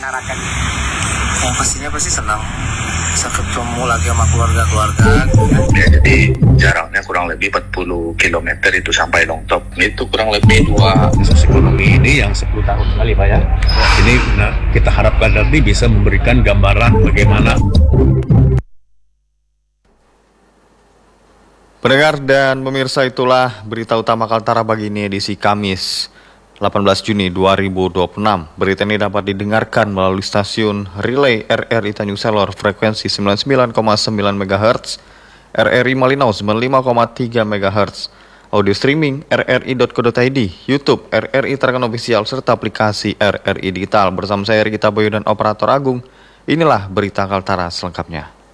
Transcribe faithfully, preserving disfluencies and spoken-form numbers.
masyarakat? Oh, pastinya pasti senang bisa ketemu lagi sama keluarga-keluarga. Ya, jadi jaraknya kurang lebih empat puluh kilometer itu sampai Longtop. Itu kurang lebih dua. Kasus ekonomi ini yang sepuluh tahun sekali Pak ya. Ini nah, kita harapkan nanti bisa memberikan gambaran bagaimana. Pendengar dan pemirsa, itulah berita utama Kaltara pagi ini edisi Kamis delapan belas Juni dua ribu dua puluh enam. Berita ini dapat didengarkan melalui stasiun Relay R R I Tanjung Selor frekuensi sembilan puluh sembilan koma sembilan megahertz, R R I Malinau sembilan puluh lima koma tiga megahertz, audio streaming r r i dot co dot i d, YouTube R R I Tarakan Official, serta aplikasi R R I Digital. Bersama saya Riki Taboyo dan Operator Agung, inilah berita Kaltara selengkapnya.